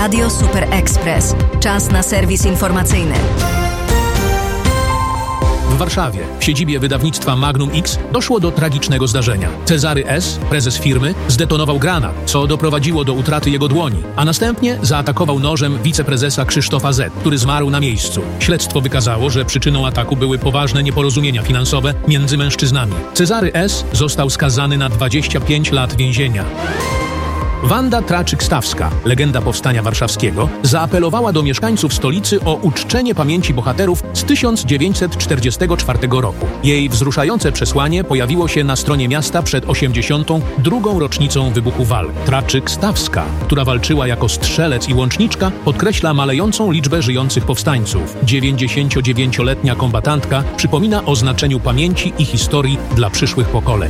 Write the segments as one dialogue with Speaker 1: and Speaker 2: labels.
Speaker 1: Radio Super Express. Czas na serwis informacyjny.
Speaker 2: W Warszawie, w siedzibie wydawnictwa Magnum X, doszło do tragicznego zdarzenia. Cezary S., prezes firmy, zdetonował granat, co doprowadziło do utraty jego dłoni, a następnie zaatakował nożem wiceprezesa Krzysztofa Z., który zmarł na miejscu. Śledztwo wykazało, że przyczyną ataku były poważne nieporozumienia finansowe między mężczyznami. Cezary S. został skazany na 25 lat więzienia. Wanda Traczyk-Stawska, legenda powstania warszawskiego, zaapelowała do mieszkańców stolicy o uczczenie pamięci bohaterów z 1944 roku. Jej wzruszające przesłanie pojawiło się na stronie miasta przed 82. rocznicą wybuchu walk. Traczyk-Stawska, która walczyła jako strzelec i łączniczka, podkreśla malejącą liczbę żyjących powstańców. 99-letnia kombatantka przypomina o znaczeniu pamięci i historii dla przyszłych pokoleń.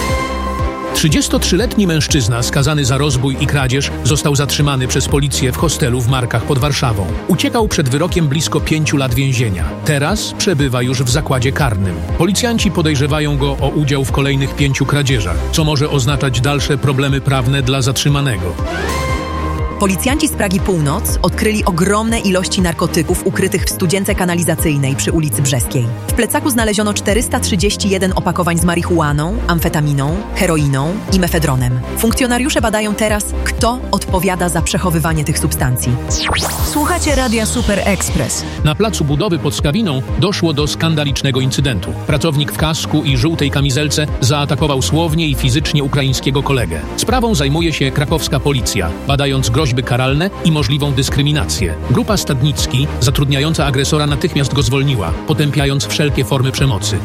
Speaker 2: 33-letni mężczyzna skazany za rozbój i kradzież został zatrzymany przez policję w hostelu w Markach pod Warszawą. Uciekał przed wyrokiem blisko 5 lat więzienia. Teraz przebywa już w zakładzie karnym. Policjanci podejrzewają go o udział w kolejnych 5 kradzieżach, co może oznaczać dalsze problemy prawne dla zatrzymanego.
Speaker 3: Policjanci z Pragi Północ odkryli ogromne ilości narkotyków ukrytych w studzience kanalizacyjnej przy ulicy Brzeskiej. W plecaku znaleziono 431 opakowań z marihuaną, amfetaminą, heroiną i mefedronem. Funkcjonariusze badają teraz, kto odpowiada za przechowywanie tych substancji.
Speaker 1: Słuchacie Radia Super Express.
Speaker 2: Na placu budowy pod Skawiną doszło do skandalicznego incydentu. Pracownik w kasku i żółtej kamizelce zaatakował słownie i fizycznie ukraińskiego kolegę. Sprawą zajmuje się krakowska policja, badając groźby karalne i możliwą dyskryminację. Grupa Stadnicki, zatrudniająca agresora, natychmiast go zwolniła, potępiając wszelkie formy przemocy.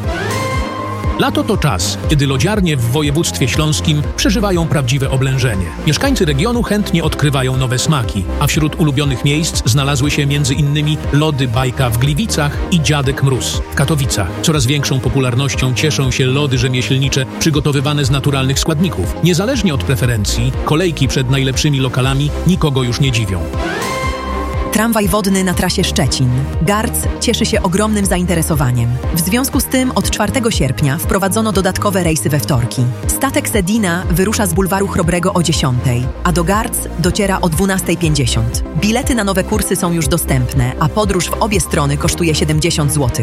Speaker 2: Lato to czas, kiedy lodziarnie w województwie śląskim przeżywają prawdziwe oblężenie. Mieszkańcy regionu chętnie odkrywają nowe smaki, a wśród ulubionych miejsc znalazły się m.in. lody Bajka w Gliwicach i Dziadek Mróz w Katowicach. Coraz większą popularnością cieszą się lody rzemieślnicze przygotowywane z naturalnych składników. Niezależnie od preferencji, kolejki przed najlepszymi lokalami nikogo już nie dziwią.
Speaker 3: Tramwaj wodny na trasie Szczecin. Garc cieszy się ogromnym zainteresowaniem. W związku z tym od 4 sierpnia wprowadzono dodatkowe rejsy we wtorki. Statek Sedina wyrusza z bulwaru Chrobrego o 10:00, a do Garc dociera o 12:50. Bilety na nowe kursy są już dostępne, a podróż w obie strony kosztuje 70 zł.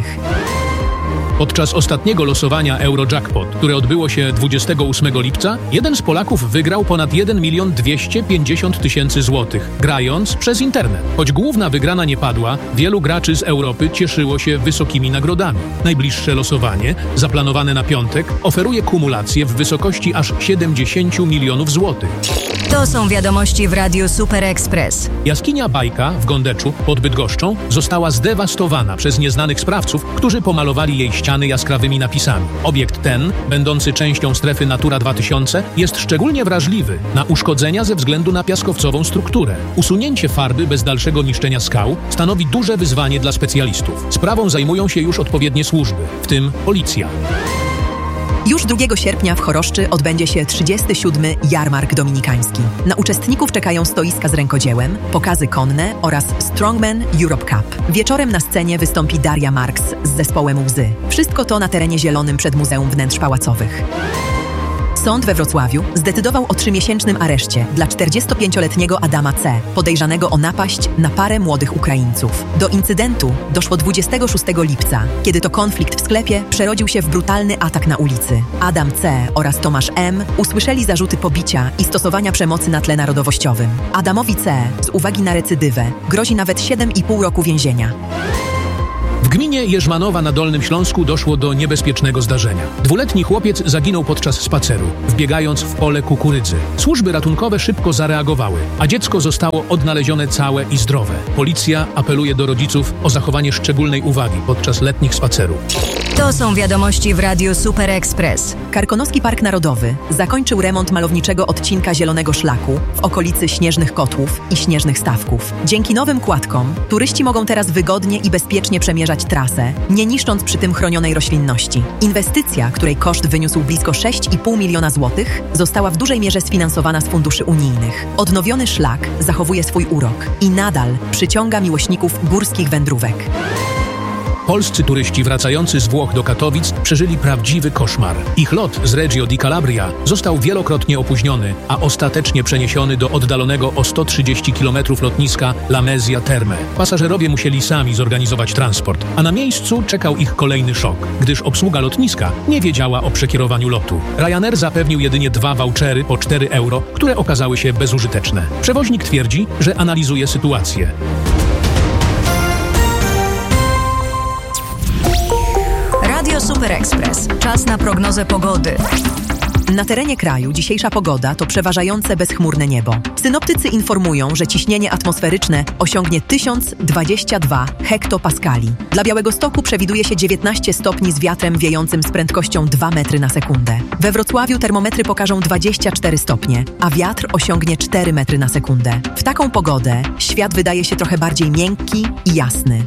Speaker 2: Podczas ostatniego losowania Eurojackpot, które odbyło się 28 lipca, jeden z Polaków wygrał ponad 1 250 000 złotych, grając przez internet. Choć główna wygrana nie padła, wielu graczy z Europy cieszyło się wysokimi nagrodami. Najbliższe losowanie, zaplanowane na piątek, oferuje kumulację w wysokości aż 70 milionów złotych.
Speaker 1: To są wiadomości w Radiu Super Express.
Speaker 2: Jaskinia Bajka w Gondeczu pod Bydgoszczą została zdewastowana przez nieznanych sprawców, którzy pomalowali jej ściany jaskrawymi napisami. Obiekt ten, będący częścią strefy Natura 2000, jest szczególnie wrażliwy na uszkodzenia ze względu na piaskowcową strukturę. Usunięcie farby bez dalszego niszczenia skał stanowi duże wyzwanie dla specjalistów. Sprawą zajmują się już odpowiednie służby, w tym policja.
Speaker 3: Już 2 sierpnia w Choroszczy odbędzie się 37. Jarmark Dominikański. Na uczestników czekają stoiska z rękodziełem, pokazy konne oraz Strongman Europe Cup. Wieczorem na scenie wystąpi Daria Marks z zespołem Łzy. Wszystko to na terenie zielonym przed Muzeum Wnętrz Pałacowych. Sąd we Wrocławiu zdecydował o 3-miesięcznym areszcie dla 45-letniego Adama C., podejrzanego o napaść na parę młodych Ukraińców. Do incydentu doszło 26 lipca, kiedy to konflikt w sklepie przerodził się w brutalny atak na ulicy. Adam C. oraz Tomasz M. usłyszeli zarzuty pobicia i stosowania przemocy na tle narodowościowym. Adamowi C. z uwagi na recydywę grozi nawet 7,5 roku więzienia.
Speaker 2: W gminie Jerzmanowa na Dolnym Śląsku doszło do niebezpiecznego zdarzenia. 2-letni chłopiec zaginął podczas spaceru, wbiegając w pole kukurydzy. Służby ratunkowe szybko zareagowały, a dziecko zostało odnalezione całe i zdrowe. Policja apeluje do rodziców o zachowanie szczególnej uwagi podczas letnich spacerów.
Speaker 1: To są wiadomości w Radiu Super Express.
Speaker 3: Karkonoski Park Narodowy zakończył remont malowniczego odcinka Zielonego Szlaku w okolicy Śnieżnych Kotłów i Śnieżnych Stawków. Dzięki nowym kładkom turyści mogą teraz wygodnie i bezpiecznie przemierzać trasę, nie niszcząc przy tym chronionej roślinności. Inwestycja, której koszt wyniósł blisko 6,5 miliona złotych, została w dużej mierze sfinansowana z funduszy unijnych. Odnowiony szlak zachowuje swój urok i nadal przyciąga miłośników górskich wędrówek.
Speaker 2: Polscy turyści wracający z Włoch do Katowic przeżyli prawdziwy koszmar. Ich lot z Reggio di Calabria został wielokrotnie opóźniony, a ostatecznie przeniesiony do oddalonego o 130 km lotniska Lamezia Terme. Pasażerowie musieli sami zorganizować transport, a na miejscu czekał ich kolejny szok, gdyż obsługa lotniska nie wiedziała o przekierowaniu lotu. Ryanair zapewnił jedynie 2 vouchery po 4 euro, które okazały się bezużyteczne. Przewoźnik twierdzi, że analizuje sytuację.
Speaker 1: Radio Super Express. Czas na prognozę pogody.
Speaker 3: Na terenie kraju dzisiejsza pogoda to przeważające bezchmurne niebo. Synoptycy informują, że ciśnienie atmosferyczne osiągnie 1022 hektopaskali. Dla Białegostoku przewiduje się 19 stopni z wiatrem wiejącym z prędkością 2 metry na sekundę. We Wrocławiu termometry pokażą 24 stopnie, a wiatr osiągnie 4 metry na sekundę. W taką pogodę świat wydaje się trochę bardziej miękki i jasny.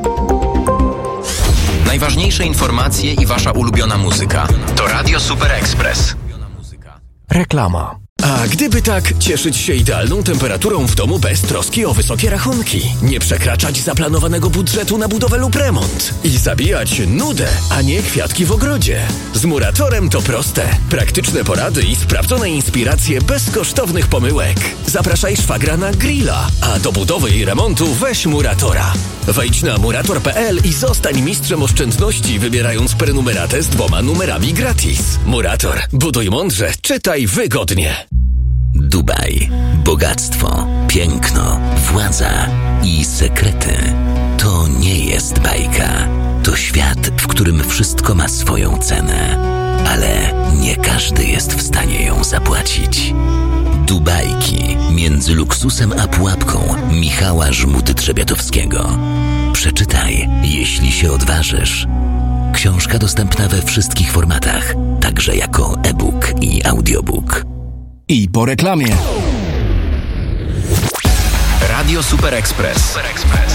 Speaker 4: Najważniejsze informacje i wasza ulubiona muzyka to Radio Super Express.
Speaker 5: Reklama. A gdyby tak, cieszyć się idealną temperaturą w domu bez troski o wysokie rachunki, nie przekraczać zaplanowanego budżetu na budowę lub remont i zabijać nudę, a nie kwiatki w ogrodzie. Z Muratorem to proste. Praktyczne porady i sprawdzone inspiracje bez kosztownych pomyłek. Zapraszaj szwagra na grilla, a do budowy i remontu weź Muratora. Wejdź na murator.pl i zostań mistrzem oszczędności, wybierając prenumeratę z 2 numerami gratis. Murator. Buduj mądrze, czytaj wygodnie.
Speaker 6: Dubaj. Bogactwo, piękno, władza i sekrety. To nie jest bajka. To świat, w którym wszystko ma swoją cenę. Ale nie każdy jest w stanie ją zapłacić. Dubajki między luksusem a pułapką Michała Żmudy-Trzebiatowskiego. Przeczytaj, jeśli się odważysz. Książka dostępna we wszystkich formatach, także jako e-book i audiobook.
Speaker 5: I po reklamie.
Speaker 4: Radio Super Express.